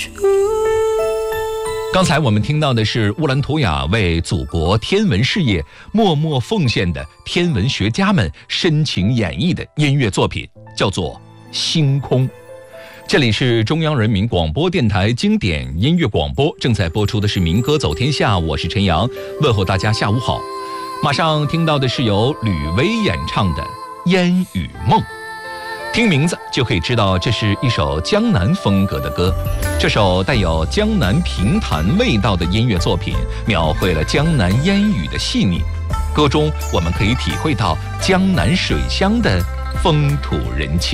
刚才我们听到的是乌兰图雅为祖国天文事业默默奉献的天文学家们深情演绎的音乐作品，叫做《星空》。这里是中央人民广播电台经典音乐广播，正在播出的是民歌走天下，我是陈阳，问候大家下午好。马上听到的是由吕薇演唱的《烟雨梦》，听名字就可以知道这是一首江南风格的歌。这首带有江南评弹味道的音乐作品，描绘了江南烟雨的细腻。歌中我们可以体会到江南水乡的风土人情。